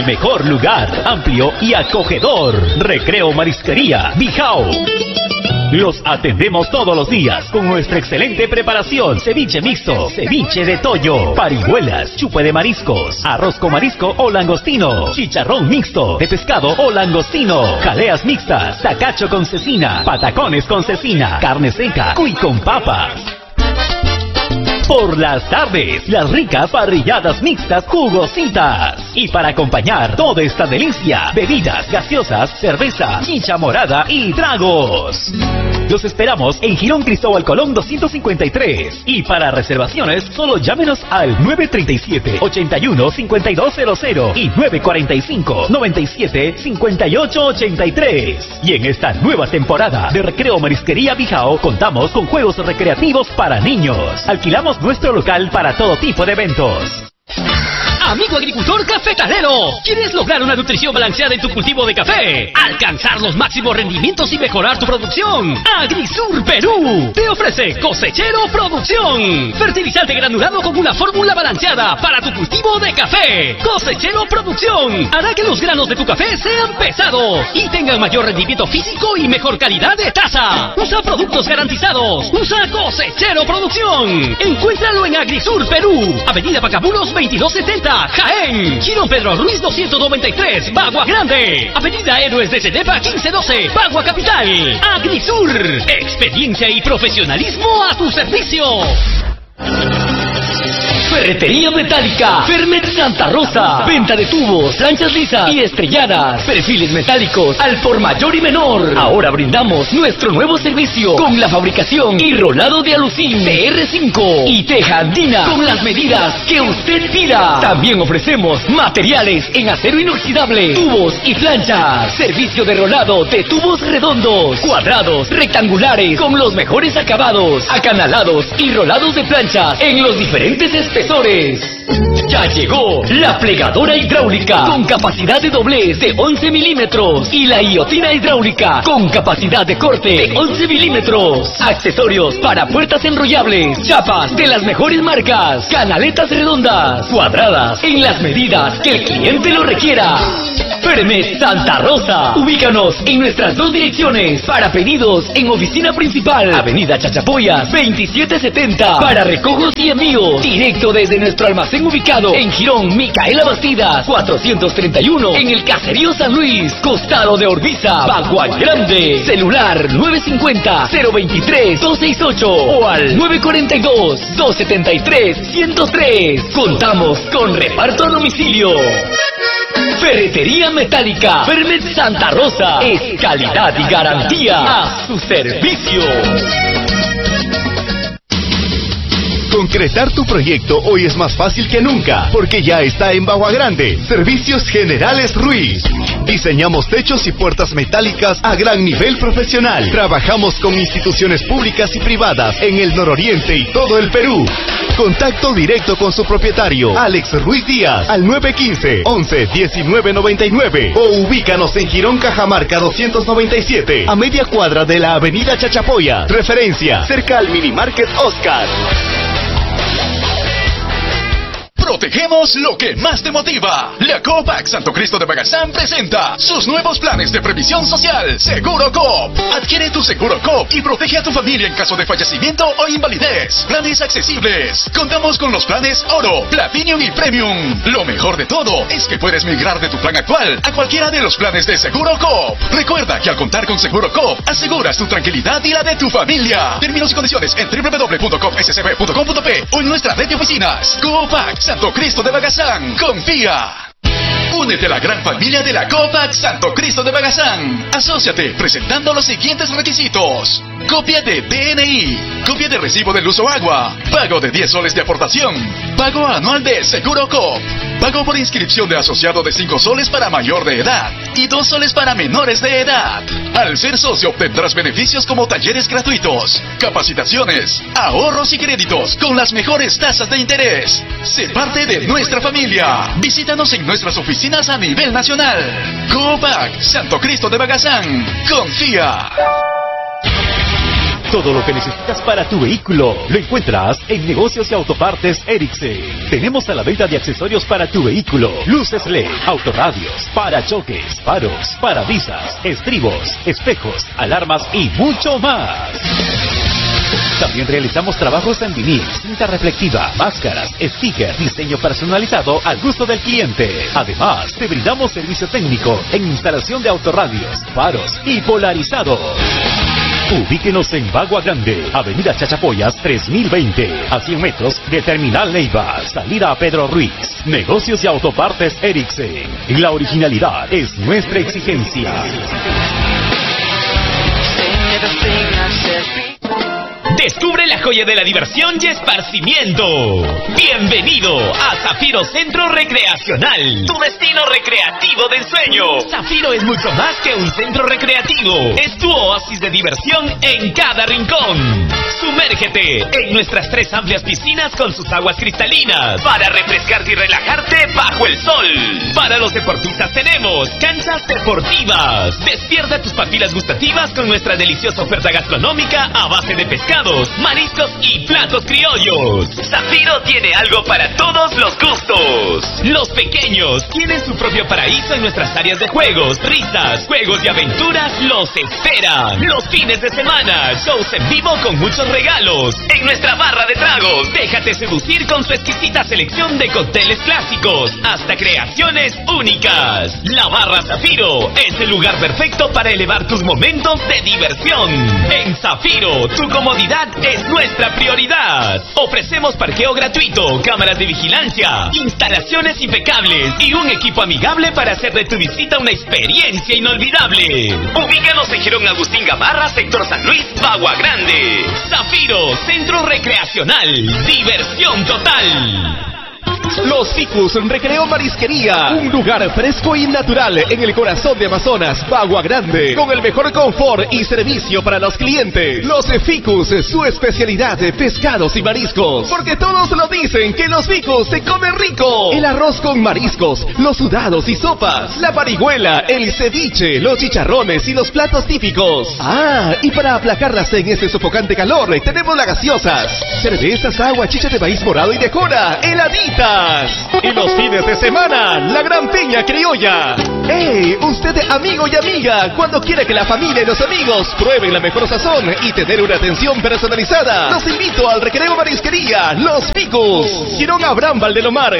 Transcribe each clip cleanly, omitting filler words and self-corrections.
el mejor lugar, amplio y acogedor. Recreo Marisquería Bijao. Los atendemos todos los días con nuestra excelente preparación: ceviche mixto, ceviche de toyo, parihuelas, chupe de mariscos, arroz con marisco o langostino, chicharrón mixto de pescado o langostino, jaleas mixtas, tacacho con cecina, patacones con cecina, carne seca, cuy con papas. Por las tardes, las ricas parrilladas mixtas jugositas. Y para acompañar toda esta delicia, bebidas gaseosas, cerveza, chicha morada y tragos. Los esperamos en Girón Cristóbal Colón 253. Y para reservaciones, solo llámenos al 937-81-5200 y 945-97-5883. Y en esta nueva temporada de Recreo Marisquería Bijao, contamos con juegos recreativos para niños. Alquilamos nuestro local para todo tipo de eventos. Amigo agricultor cafetalero, ¿quieres lograr una nutrición balanceada en tu cultivo de café? ¿Alcanzar los máximos rendimientos y mejorar tu producción? Agrisur Perú te ofrece Cosechero Producción, fertilizante granulado con una fórmula balanceada para tu cultivo de café. Cosechero Producción hará que los granos de tu café sean pesados y tengan mayor rendimiento físico y mejor calidad de taza. Usa productos garantizados. Usa Cosechero Producción. Encuéntralo en Agrisur Perú, Avenida Pacabulos 2270, Jaén. Girón Pedro Ruiz 293, Bagua Grande. Avenida Héroes de Cenepa 1512, Bagua Capital. Agrisur, experiencia y profesionalismo a tu servicio. Ferretería Metálica Fermet Santa Rosa. Venta de tubos, planchas lisas y estrelladas, perfiles metálicos al por mayor y menor. Ahora brindamos nuestro nuevo servicio con la fabricación y rolado de alucín TR5 y teja andina con las medidas que usted pida. También ofrecemos materiales en acero inoxidable, tubos y planchas. Servicio de rolado de tubos redondos, cuadrados, rectangulares con los mejores acabados, acanalados y rolados de planchas en los diferentes espesores. Ya llegó la plegadora hidráulica con capacidad de doblez de 11 milímetros y la guillotina hidráulica con capacidad de corte de 11 milímetros. Accesorios para puertas enrollables, chapas de las mejores marcas, canaletas redondas, cuadradas en las medidas que el cliente lo requiera. Fermet Santa Rosa. Ubícanos en nuestras dos direcciones. Para pedidos en oficina principal, Avenida Chachapoyas 2770. Para recojos y envíos directo desde nuestro almacén ubicado en Girón Micaela Bastidas 431, en el Caserío San Luis, costado de Orbiza, Bagua Grande. Celular 950-023-268 o al 942-273-103. Contamos con reparto a domicilio. Ferretería Metálica Fermet Santa Rosa es calidad y garantía a su servicio. Concretar tu proyecto hoy es más fácil que nunca, porque ya está en Bagua Grande. Servicios Generales Ruiz. Diseñamos techos y puertas metálicas a gran nivel profesional. Trabajamos con instituciones públicas y privadas en el nororiente y todo el Perú. Contacto directo con su propietario, Alex Ruiz Díaz, al 915-11-1999 o ubícanos en Girón Cajamarca 297, a media cuadra de la Avenida Chachapoyas. Referencia, cerca al Minimarket Oscar. Protegemos lo que más te motiva. La Copac Santo Cristo de Bagazán presenta sus nuevos planes de previsión social. Seguro Coop. Adquiere tu Seguro Coop y protege a tu familia en caso de fallecimiento o invalidez. Planes accesibles. Contamos con los planes Oro, Platinum y Premium. Lo mejor de todo es que puedes migrar de tu plan actual a cualquiera de los planes de Seguro Coop. Recuerda que al contar con Seguro Coop aseguras tu tranquilidad y la de tu familia. Términos y condiciones en www.coopscb.com.p o en nuestra red de oficinas. Copac Santo Cristo de Bagazán. Confía. Únete a la gran familia de la Copac Santo Cristo de Bagazán. Asóciate presentando los siguientes requisitos: copia de DNI, copia de recibo del uso agua, pago de 10 soles de aportación, pago anual de Seguro Coop, pago por inscripción de asociado de 5 soles para mayor de edad y 2 soles para menores de edad. Al ser socio obtendrás beneficios como talleres gratuitos, capacitaciones, ahorros y créditos con las mejores tasas de interés. Sé parte de nuestra familia. Visítanos en nuestras oficinas a nivel nacional. Copac Santo Cristo de Bagazán. Confía. Todo lo que necesitas para tu vehículo lo encuentras en Negocios y Autopartes Ericsson. Tenemos a la venta de accesorios para tu vehículo: luces LED, autorradios, parachoques, faros, parabrisas, estribos, espejos, alarmas y mucho más. También realizamos trabajos en vinil, cinta reflectiva, máscaras, stickers, diseño personalizado al gusto del cliente. Además, te brindamos servicio técnico en instalación de autorradios, faros y polarizados. Ubíquenos en Bagua Grande, Avenida Chachapoyas 3020, a 100 metros de Terminal Neiva, salida a Pedro Ruiz. Negocios y Autopartes Ericsson. La originalidad es nuestra exigencia. Descubre la joya de la diversión y esparcimiento. Bienvenido a Zafiro Centro Recreacional, tu destino recreativo de ensueño. Zafiro es mucho más que un centro recreativo. Es tu oasis de diversión en cada rincón. Sumérgete en nuestras 3 amplias piscinas con sus aguas cristalinas para refrescarte y relajarte bajo el sol. Para los deportistas tenemos canchas deportivas. Despierta tus papilas gustativas con nuestra deliciosa oferta gastronómica a base de pescado, mariscos y platos criollos. Zafiro tiene algo para todos los gustos. Los pequeños tienen su propio paraíso en nuestras áreas de juegos, risas, juegos y aventuras los esperan. Los fines de semana, shows en vivo con muchos regalos. En nuestra barra de tragos, déjate seducir con su exquisita selección de cócteles clásicos hasta creaciones únicas. La barra Zafiro es el lugar perfecto para elevar tus momentos de diversión. En Zafiro, tu comodidad es nuestra prioridad. Ofrecemos parqueo gratuito, cámaras de vigilancia, instalaciones impecables y un equipo amigable para hacer de tu visita una experiencia inolvidable. Ubícanos en Girón Agustín Gamarra, sector San Luis, Bagua Grande. Zafiro, centro recreacional, diversión total. Los Ficus Recreo Marisquería, un lugar fresco y natural en el corazón de Amazonas, Bagua Grande, con el mejor confort y servicio para los clientes. Los Ficus, su especialidad de pescados y mariscos, porque todos lo dicen que los Ficus se comen rico. El arroz con mariscos, los sudados y sopas, la parihuela, el ceviche, los chicharrones y los platos típicos. Ah, y para aplacarlas en este sofocante calor, tenemos las gaseosas, cervezas, agua, chicha de maíz morado y de jora, heladitas. Y los fines de semana, la gran piña criolla. ¡Hey! Usted, amigo y amiga, cuando quiere que la familia y los amigos prueben la mejor sazón y tener una atención personalizada, los invito al Recreo Marisquería Los Ficus, Girón Abraham Valdelomar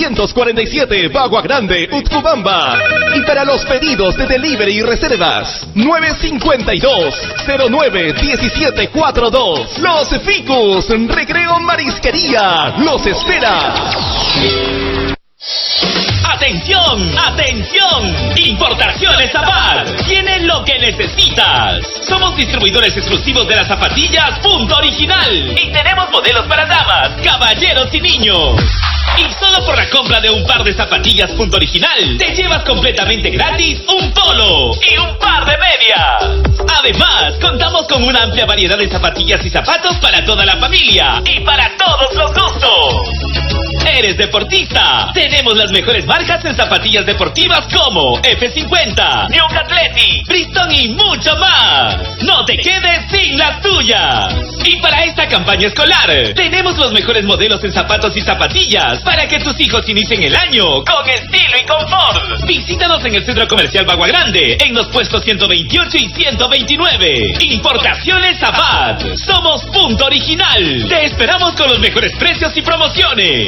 647, Bagua Grande, Utcubamba. Y para los pedidos de delivery y reservas, 952-09-1742. Los Ficus Recreo Marisquería los espera. ¡Atención! ¡Atención! Importaciones Zapad. Tienen lo que necesitas. Somos distribuidores exclusivos de las zapatillas Punto Original. Y tenemos modelos para damas, caballeros y niños. Y solo por la compra de un par de zapatillas Punto Original, te llevas completamente gratis un polo y un par de medias. Además, contamos con una amplia variedad de zapatillas y zapatos para toda la familia y para todos los gustos. ¿Eres deportista? Tenemos las mejores marcas en zapatillas deportivas como F50, New Athletic, Bristol y mucho más. No te quedes sin las tuyas. Y para esta campaña escolar, tenemos los mejores modelos en zapatos y zapatillas para que tus hijos inicien el año con estilo y confort. Visítanos en el Centro Comercial Bagua Grande, en los puestos 128 y 129. Importaciones Zapad. Somos Punto Original. Te esperamos con los mejores precios y promociones.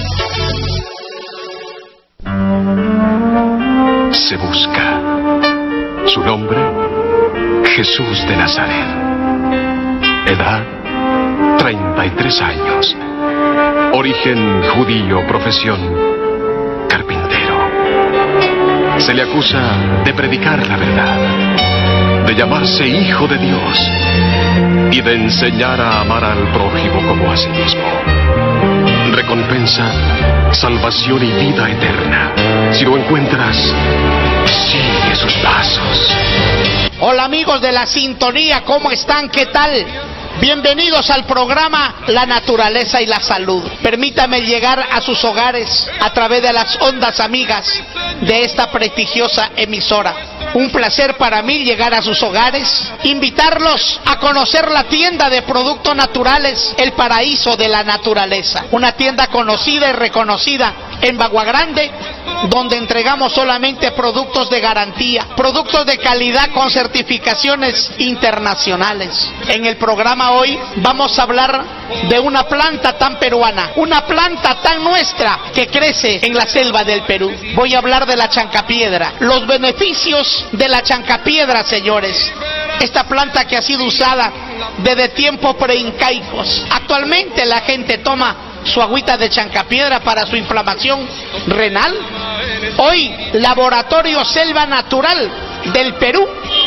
Se busca. Su nombre, Jesús de Nazaret. Edad, 33 años. Origen judío, profesión, carpintero. Se le acusa de predicar la verdad, de llamarse hijo de Dios y de enseñar a amar al prójimo como a sí mismo. Recompensa, salvación y vida eterna. Si lo encuentras, sigue sus pasos. Hola amigos de la sintonía, ¿cómo están? ¿Qué tal? Bienvenidos al programa La Naturaleza y la Salud. Permítame llegar a sus hogares a través de las ondas amigas de esta prestigiosa emisora. un placer para mí llegar a sus hogares, invitarlos a conocer la tienda de productos naturales, El Paraíso de la Naturaleza, una tienda conocida y reconocida en Bagua Grande, donde entregamos solamente productos de garantía, productos de calidad con certificaciones internacionales. En el programa hoy vamos a hablar de una planta tan peruana, una planta tan nuestra que crece en la selva del Perú. Voy a hablar de la chancapiedra, los beneficios de la chancapiedra, señores. Esta planta que ha sido usada desde tiempos preincaicos. Actualmente la gente toma su agüita de chancapiedra para su inflamación renal. Hoy, Laboratorio Selva Natural del Perú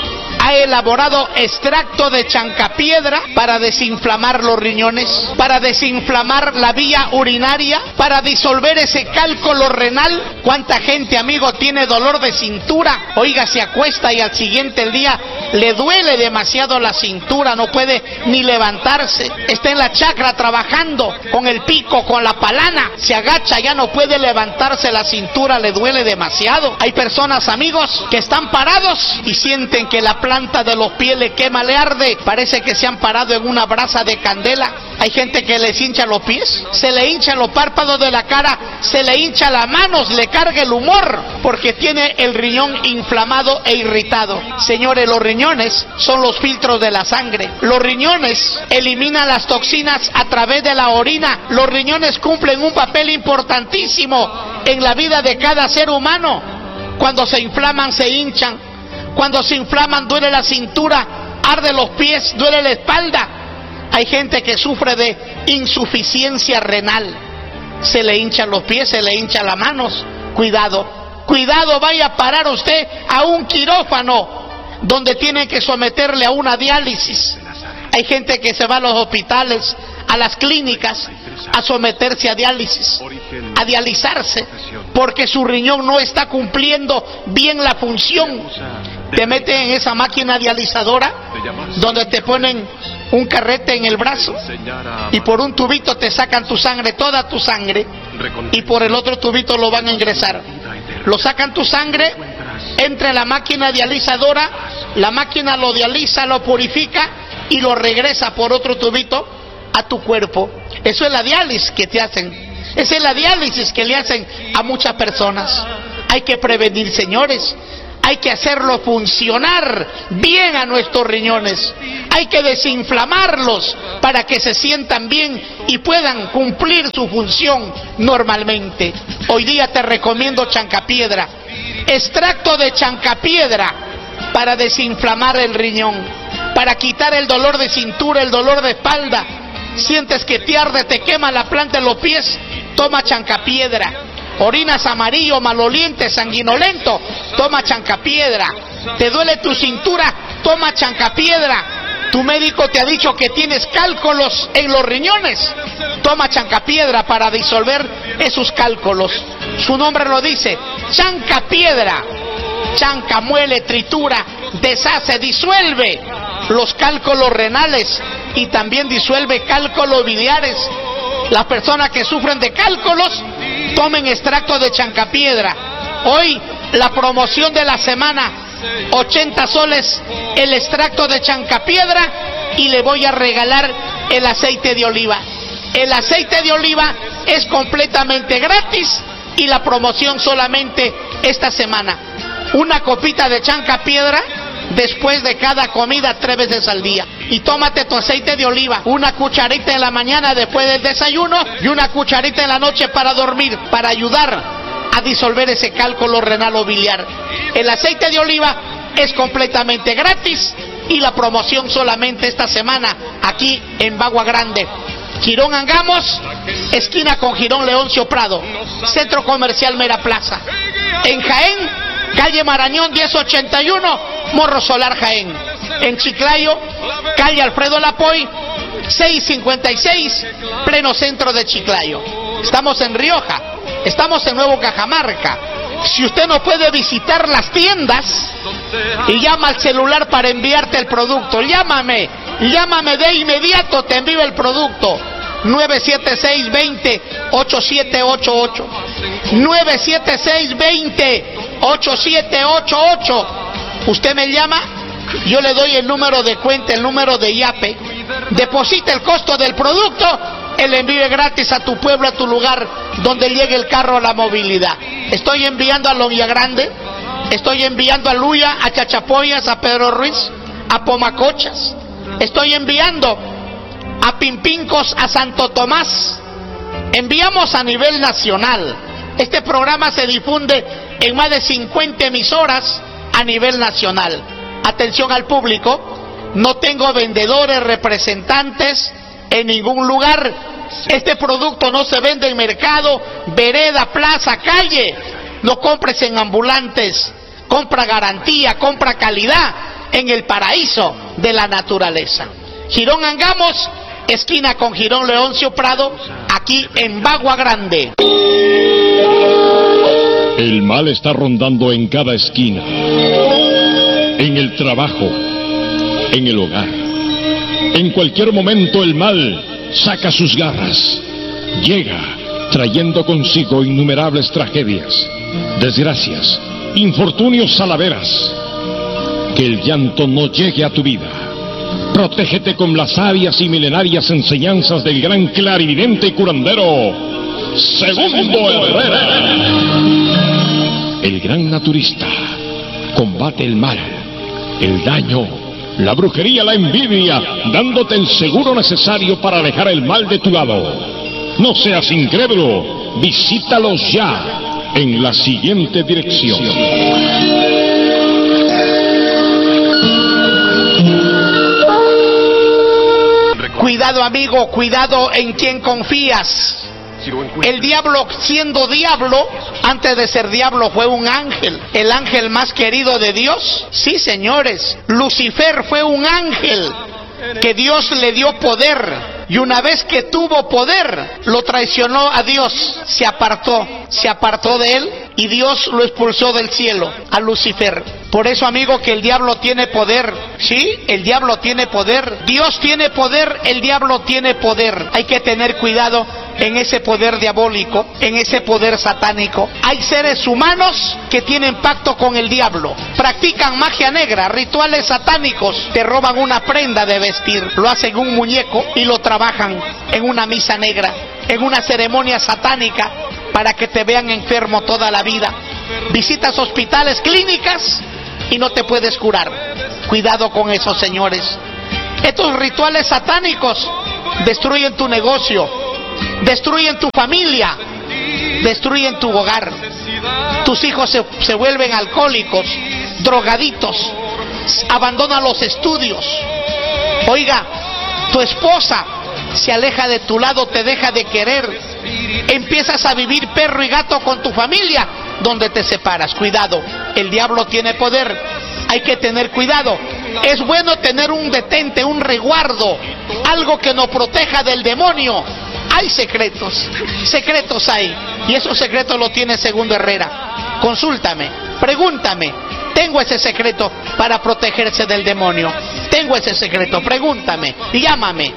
ha elaborado extracto de chancapiedra para desinflamar los riñones, para desinflamar la vía urinaria, para disolver ese cálculo renal. ¿Cuánta gente, amigo, tiene dolor de cintura? Oiga, se acuesta y al siguiente día le duele demasiado la cintura, no puede ni levantarse. Está en la chacra trabajando con el pico, con la palana, se agacha, ya no puede levantarse, la cintura le duele demasiado. Hay personas, amigos, que están parados y sienten que la planta de los pies le quema, le arde, parece que se han parado en una brasa de candela. Hay gente que les hincha los pies, se le hinchan los párpados de la cara, se le hincha las manos, le carga el humor, porque tiene el riñón inflamado e irritado. Señores, los riñones son los filtros de la sangre. Los riñones eliminan las toxinas a través de la orina. Los riñones cumplen un papel importantísimo en la vida de cada ser humano. Cuando se inflaman, se hinchan. Cuando se inflaman, duele la cintura, arde los pies, duele la espalda. Hay gente que sufre de insuficiencia renal. Se le hinchan los pies, se le hinchan las manos. Cuidado, cuidado, vaya a parar usted a un quirófano donde tiene que someterle a una diálisis. Hay gente que se va a los hospitales, a las clínicas, a someterse a diálisis, a dializarse, porque su riñón no está cumpliendo bien la función. Te meten en esa máquina dializadora donde te ponen un carrete en el brazo y por un tubito te sacan tu sangre, toda tu sangre, y por el otro tubito lo van a ingresar. Lo sacan tu sangre, entra en la máquina dializadora, la máquina lo dializa, lo purifica y lo regresa por otro tubito a tu cuerpo. Eso es la diálisis que te hacen. Esa es la diálisis que le hacen a muchas personas. Hay que prevenir, señores. Hay que hacerlo funcionar bien a nuestros riñones. Hay que desinflamarlos para que se sientan bien y puedan cumplir su función normalmente. Hoy día te recomiendo chancapiedra. Extracto de chancapiedra para desinflamar el riñón, para quitar el dolor de cintura, el dolor de espalda. Sientes que te arde, te quema la planta de los pies, toma chancapiedra. Orinas amarillo, maloliente, sanguinolento, toma chancapiedra. Te duele tu cintura, toma chancapiedra. Tu médico te ha dicho que tienes cálculos en los riñones, toma chancapiedra para disolver esos cálculos. Su nombre lo dice, chancapiedra. Chanca, muele, tritura, deshace, disuelve los cálculos renales y también disuelve cálculos biliares. Las personas que sufren de cálculos, tomen extracto de chancapiedra. Hoy la promoción de la semana, 80 soles el extracto de chancapiedra y le voy a regalar el aceite de oliva. El aceite de oliva es completamente gratis y la promoción solamente esta semana. Una copita de chancapiedra después de cada comida 3 veces al día. Y tómate tu aceite de oliva, una cucharita en la mañana después del desayuno y una cucharita en la noche para dormir, para ayudar a disolver ese cálculo renal o biliar. El aceite de oliva es completamente gratis y la promoción solamente esta semana aquí en Bagua Grande. Girón Angamos, esquina con Girón Leoncio Prado, Centro Comercial Mera Plaza. En Jaén, calle Marañón 1081, Morro Solar Jaén. En Chiclayo, calle Alfredo Lapoy 656, pleno centro de Chiclayo. Estamos en Rioja, estamos en Nuevo Cajamarca. Si usted no puede visitar las tiendas y llama al celular para enviarte el producto, llámame de inmediato, te envío el producto. 976-20-8788 976-20-8788. Usted me llama, yo le doy el número de cuenta, el número de IAPE, deposita el costo del producto, el envío es gratis a tu pueblo, a tu lugar, donde llegue el carro a la movilidad. Estoy enviando a Logia Grande, estoy enviando a Luya, a Chachapoyas, a Pedro Ruiz, a Pomacochas, estoy enviando a Pimpincos, a Santo Tomás. Enviamos a nivel nacional. Este programa se difunde en más de 50 emisoras a nivel nacional. Atención al público, no tengo vendedores, representantes en ningún lugar. Este producto no se vende en mercado, vereda, plaza, calle. No compres en ambulantes. Compra garantía, compra calidad en el paraíso de la naturaleza. Girón Angamos, esquina con Girón Leoncio Prado, aquí en Bagua Grande. El mal está rondando en cada esquina, en el trabajo, en el hogar. En cualquier momento el mal saca sus garras. Llega trayendo consigo innumerables tragedias, desgracias, infortunios a la veras. Que el llanto no llegue a tu vida. Protégete con las sabias y milenarias enseñanzas del gran clarividente y curandero Segundo Herrera. El gran naturista combate el mal, el daño, la brujería, la envidia, dándote el seguro necesario para alejar el mal de tu lado. No seas incrédulo, visítalos ya en la siguiente dirección. Cuidado, amigo, cuidado en quien confías. El diablo, siendo diablo, antes de ser diablo fue un ángel, el ángel más querido de Dios. Sí, señores, Lucifer fue un ángel que Dios le dio poder, y una vez que tuvo poder, lo traicionó a Dios, se apartó de él, y Dios lo expulsó del cielo, a Lucifer. Por eso, amigo, que el diablo tiene poder. Sí, el diablo tiene poder. Dios tiene poder, el diablo tiene poder. Hay que tener cuidado en ese poder diabólico, en ese poder satánico. Hay seres humanos que tienen pacto con el diablo, practican magia negra, rituales satánicos, te roban una prenda de vestir, lo hacen un muñeco y lo trabajan en una misa negra, en una ceremonia satánica, para que te vean enfermo toda la vida. Visitas hospitales, clínicas, y no te puedes curar. Cuidado con esos señores. Estos rituales satánicos destruyen tu negocio, destruyen tu familia, destruyen tu hogar. Tus hijos se vuelven alcohólicos, drogaditos, abandonan los estudios. Oiga, tu esposa se aleja de tu lado, te deja de querer. Empiezas a vivir perro y gato con tu familia, donde te separas. Cuidado, el diablo tiene poder, hay que tener cuidado. Es bueno tener un detente, un resguardo, algo que nos proteja del demonio. Hay secretos hay, y esos secretos los tiene Segundo Herrera. Consúltame, pregúntame. Tengo ese secreto para protegerse del demonio. Tengo ese secreto, pregúntame, llámame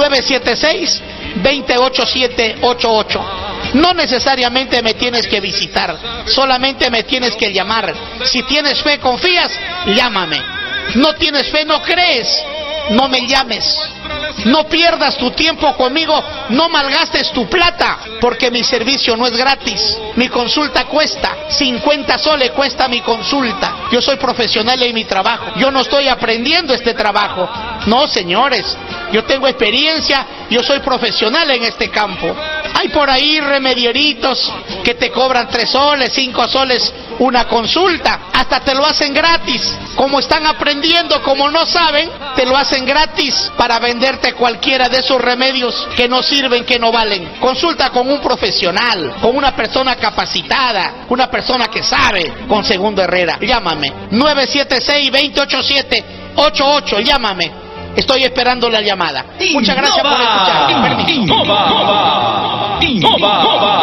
976-208788. No necesariamente me tienes que visitar, solamente me tienes que llamar. Si tienes fe, confías, llámame. No tienes fe, no crees, no me llames. No pierdas tu tiempo conmigo, no malgastes tu plata, porque mi servicio no es gratis. Mi consulta cuesta 50 soles, cuesta mi consulta. Yo soy profesional en mi trabajo, yo no estoy aprendiendo este trabajo. No, señores, yo tengo experiencia, yo soy profesional en este campo. Hay por ahí remedieritos que te cobran 3 soles, 5 soles una consulta, hasta te lo hacen gratis. Como están aprendiendo, como no saben, te lo hacen gratis para venderte cualquiera de esos remedios que no sirven, que no valen. Consulta con un profesional, con una persona capacitada, una persona que sabe, con Segundo Herrera. Llámame 976-2087-88, llámame. Estoy esperando la llamada. Muchas gracias por escuchar.